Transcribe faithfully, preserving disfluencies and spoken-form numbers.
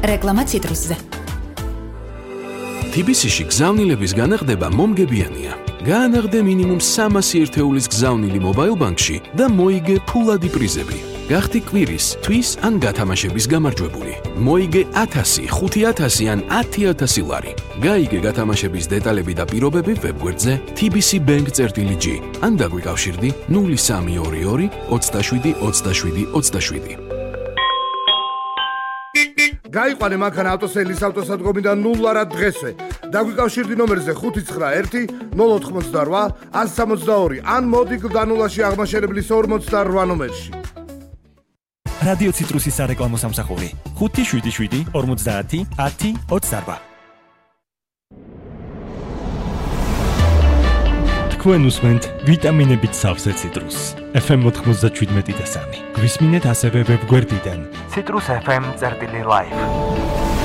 რეკლამა ციტრუსზე. თბილისში გზავნილების განახდება მომგებიანია. გაანაღდე მინიმუმ სამასი ერთეულის გზავნილი მობაილ ბანკში და მოიგე ფულადი პრიზები. გახდი კვირის, თვის ან გათამაშების გამარჯვებული. მოიგე ათასი, ხუთი ათასი ან ათი ათასი ლარი. გაიგე გათამაშების დეტალები და პირობები ვებგვერდზე tbcbank.gr ან დაგვიკავშირდი ნული სამი ორი ორი ოცდაშვიდი ოცდაშვიდი ოცდაშვიდი. გაიყვანე მანქანა ავტოსელის ავტოსადგომიდან ნულარად დღესვე. დაგვიკავშირდი ნომერზე ხუთი ცხრა ერთი ნულ ოთხმოცდარვა ათს სამოცდაორი ან მოდი გლდანულაში აღმაშენებლის ორმოცდარვა ნომერში. რადიო ციტრუსის სარეკლამო სამსახური ხუთი შვიდი შვიდი ორმოცდაათი ათი ოცდაარვა. თქვენ უსმენთ ვიტამინებით სავსე ციტრუსს. ეფ ემ ოთხმოცდაშვიდმეტი და სამი. გვისმინეთ ასევე ვებგვერდიდან citrus f m წერტილი live.